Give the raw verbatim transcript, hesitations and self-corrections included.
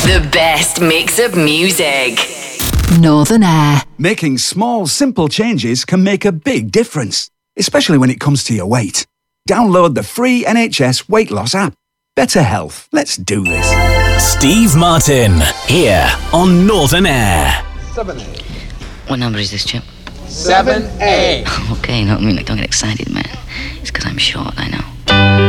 The best mix of music. Northern Air. Making small, simple changes can make a big difference, especially when it comes to your weight. Download the free N H S weight loss app. Better health. Let's do this. Steve Martin, here on Northern Air. seven A. What number is this, Chip? seven A. Okay, no, I mean, don't get excited, man. It's because I'm short, I know.